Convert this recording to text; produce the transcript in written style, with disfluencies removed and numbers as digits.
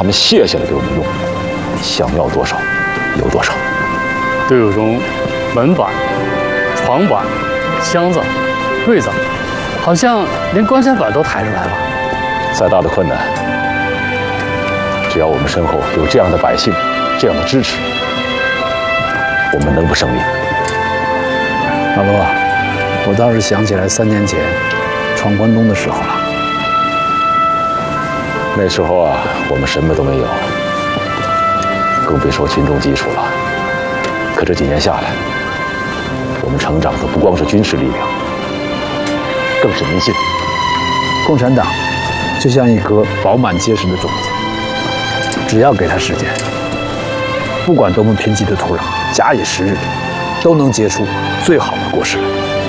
他们卸下来给我们用，想要多少有多少。 队伍中，门板、床板、箱子、柜子，好像连棺材板都抬出来了。 再大的困难，只要我们身后有这样的百姓，这样的支持，我们能不胜利？ 老罗，我倒是想起来3年前闯关东的时候了。 那时候啊，我们什么都没有，更别说群众基础了。可这几年下来，我们成长的不光是军事力量，更是民心。 共产党就像一颗饱满结实的种子，只要给它时间，不管多么贫瘠的土壤，假以时日，都能结出最好的果实来。